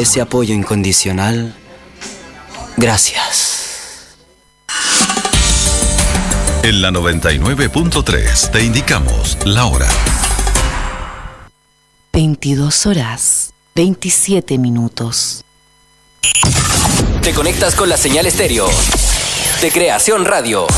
ese apoyo incondicional, gracias. En la 99.3 te indicamos la hora. 22 horas, 27 minutos. Te conectas con la señal estéreo de Creación Radio.